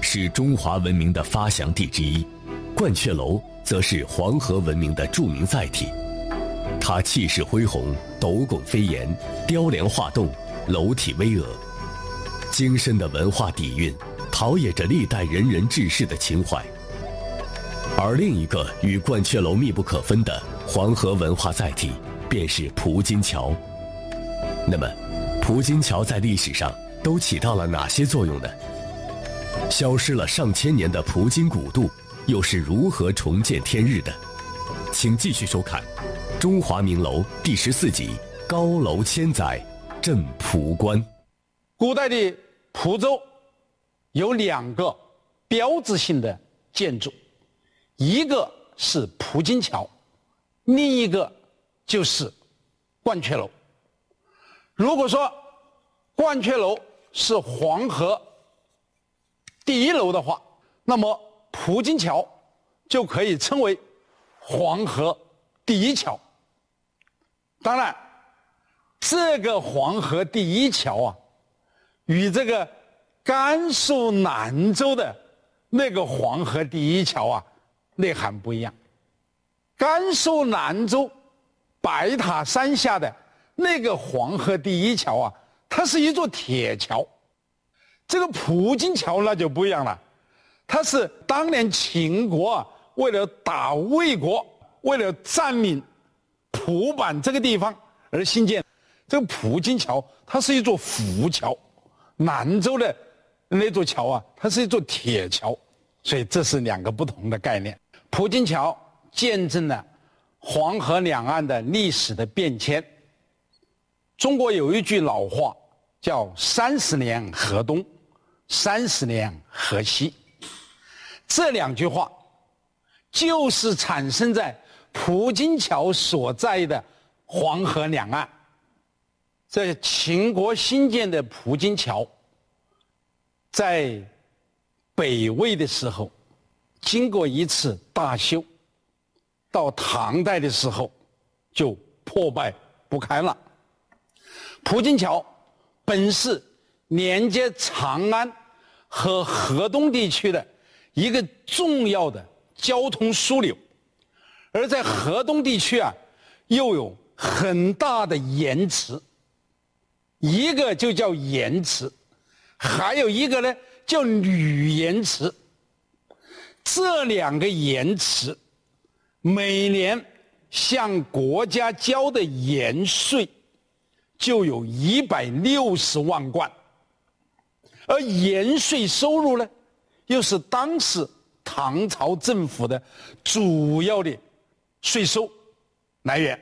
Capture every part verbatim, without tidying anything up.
是中华文明的发祥地之一，鹳雀楼则是黄河文明的著名载体。它气势恢宏，斗拱飞檐，雕梁画栋，楼体巍峨，精深的文化底蕴陶冶着历代仁人志士的情怀。而另一个与鹳雀楼密不可分的黄河文化载体，便是蒲金桥。那么，蒲金桥在历史上都起到了哪些作用呢？消失了上千年的蒲金古渡，又是如何重见天日的？请继续收看《中华名楼》第十四集《高楼千载镇蒲关》。 古代的蒲州有两个标志性的建筑，一个是蒲金桥，另一个就是鹳雀楼。如果说鹳雀楼是黄河第一楼的话，那么蒲金桥就可以称为黄河第一桥。当然，这个黄河第一桥啊，与这个甘肃兰州的那个黄河第一桥啊，内涵不一样。甘肃兰州白塔山下的那个黄河第一桥啊，它是一座铁桥。这个蒲金桥那就不一样了，它是当年秦国啊，为了打魏国，为了占领蒲坂这个地方而兴建。这个蒲金桥它是一座浮桥，兰州的那座桥啊，它是一座铁桥，所以这是两个不同的概念。蒲金桥见证了黄河两岸的历史的变迁。中国有一句老话叫三十年河东，三十年河西，这两句话就是产生在蒲金桥所在的黄河两岸。在秦国兴建的蒲金桥，在北魏的时候经过一次大修，到唐代的时候就破败不堪了。蒲金桥本是连接长安和河东地区的一个重要的交通枢纽，而在河东地区啊，又有很大的盐池，一个就叫盐池，还有一个呢叫女盐池。这两个盐池每年向国家交的盐税就有一百六十万贯，而盐税收入呢，又是当时唐朝政府的主要的税收来源。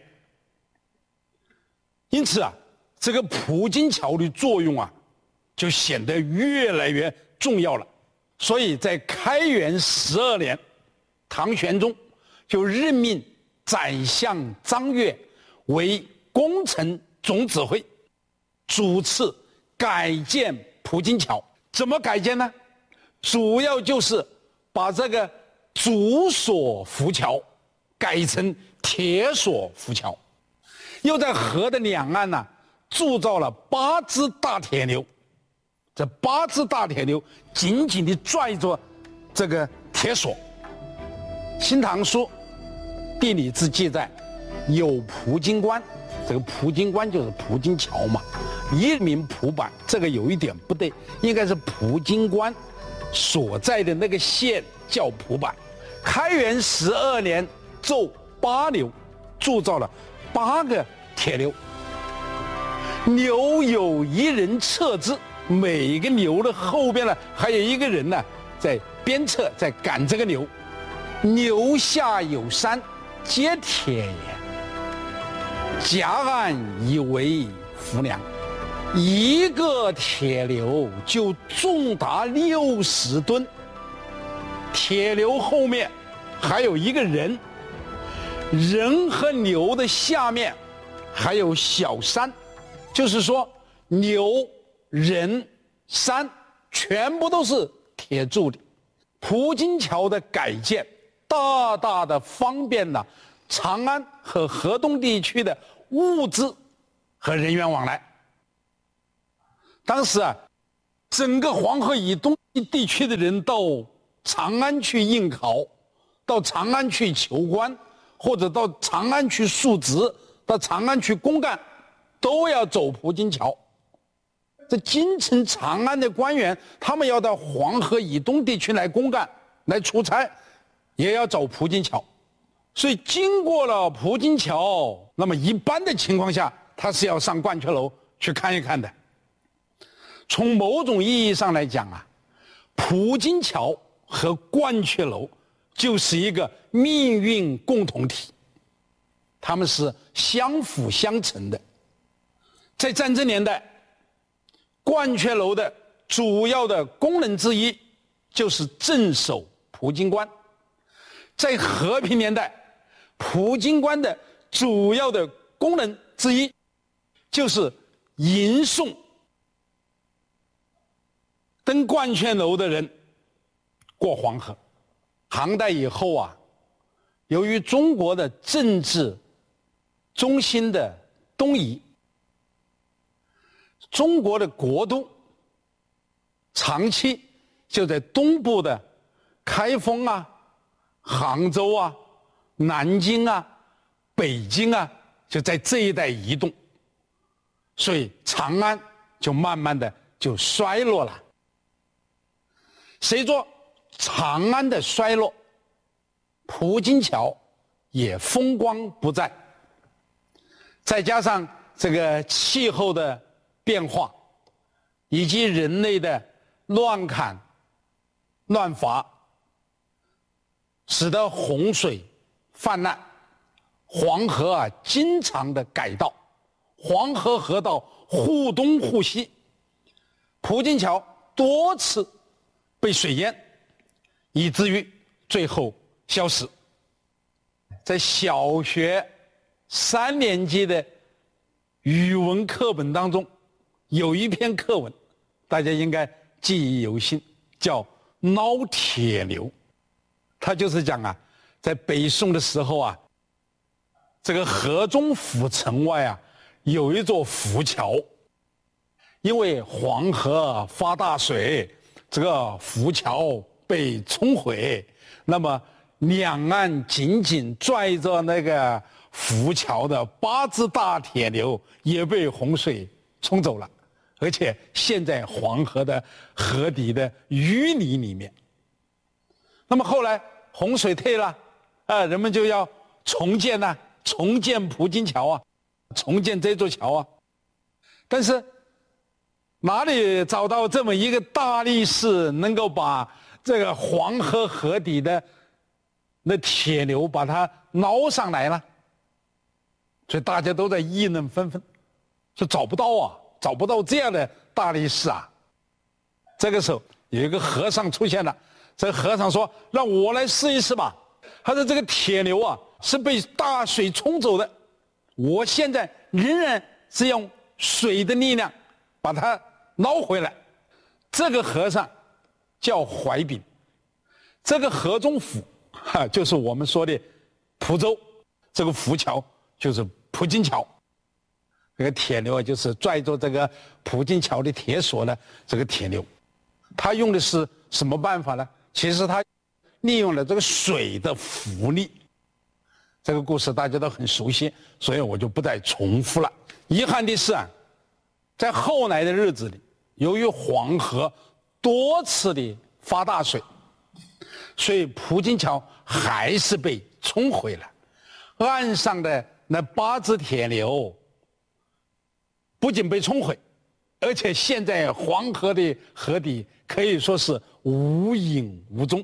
因此啊，这个蒲金桥的作用啊，就显得越来越重要了。所以在开元十二年，唐玄宗就任命宰相张悦为工程总指挥，主持改建蒲金桥。怎么改建呢？主要就是把这个竹索浮桥改成铁索浮桥，又在河的两岸呢铸造了八只大铁牛。这八只大铁牛紧紧地拽着这个铁索。《新唐书·地理志》记载，有蒲金关，这个蒲金关就是蒲金桥嘛，一名蒲坂，这个有一点不对，应该是蒲金关所在的那个县叫蒲坂。开元十二年奏八牛，铸造了八个铁牛，牛有一人侧之，每一个牛的后边呢还有一个人呢在鞭策，在赶这个牛。牛下有山，皆铁也，夹岸以为浮梁。一个铁牛就重达六十吨，铁牛后面还有一个人，人和牛的下面还有小山，就是说牛、人、山全部都是铁铸的。蒲金桥的改建大大的方便了长安和河东地区的物资和人员往来。当时啊，整个黄河以东地地区的人到长安去应考，到长安去求官，或者到长安去述职，到长安去公干，都要走葡京桥。这京城长安的官员，他们要到黄河以东地区来公干、来出差，也要走葡京桥。所以经过了葡京桥，那么一般的情况下，他是要上鹳雀楼去看一看的。从某种意义上来讲啊，葡京桥和鹳雀楼就是一个命运共同体，他们是相辅相成的。在战争年代，鹳雀楼的主要的功能之一就是镇守葡京关；在和平年代，葡京关的主要的功能之一就是迎送登鹳雀楼的人过黄河。唐代以后啊，由于中国的政治中心的东移，中国的国都长期就在东部的开封啊、杭州啊、南京啊、北京啊，就在这一带移动，所以长安就慢慢的就衰落了。随着长安的衰落，葡京桥也风光不再，再加上这个气候的变化，以及人类的乱砍乱伐，使得洪水泛滥，黄河啊经常的改道，黄河河道互东互西，葡京桥多次被水淹，以至于最后消失。在小学三年级的语文课本当中，有一篇课文，大家应该记忆犹新，叫《捞铁牛》。它就是讲啊，在北宋的时候啊，这个河中府城外啊，有一座浮桥，因为黄河发大水，这个浮桥被冲毁，那么两岸紧紧拽着那个浮桥的八只大铁牛也被洪水冲走了，而且陷在黄河的河底的淤泥里面。那么后来洪水退了，啊，人们就要重建呢、啊，重建葡京桥啊，重建这座桥啊。但是哪里找到这么一个大力士，能够把这个黄河河底的那铁牛把它捞上来呢？所以大家都在议论纷纷，说找不到啊，找不到这样的大力士啊。这个时候有一个和尚出现了，这个和尚说：“让我来试一试吧。”他说：“这个铁牛啊是被大水冲走的，我现在仍然是用水的力量把它捞回来。”这个和尚叫怀炳，这个河中府哈、啊，就是我们说的蒲州，这个浮桥就是葡京桥，这个铁牛啊就是拽着这个葡京桥的铁索的这个铁牛。他用的是什么办法呢？其实他利用了这个水的浮力。这个故事大家都很熟悉，所以我就不再重复了。遗憾的是啊，在后来的日子里，由于黄河多次的发大水，所以葡京桥还是被冲毁了。岸上的那八只铁牛不仅被冲毁，而且现在黄河的河底可以说是无影无踪。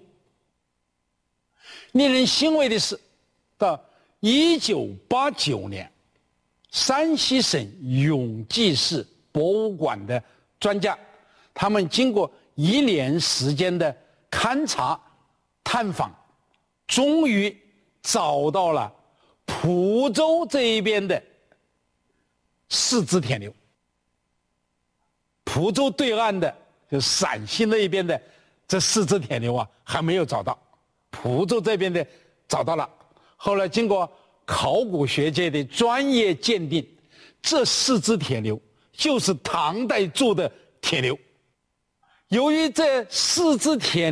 令人欣慰的是，到一九八九年，山西省永济市博物馆的专家，他们经过一年时间的勘察探访，终于找到了蒲州这一边的四只铁牛。蒲州对岸的，就陕西那一边的这四只铁牛啊，还没有找到。蒲州这边的找到了，后来经过考古学界的专业鉴定，这四只铁牛就是唐代铸的铁牛。 由于这四只铁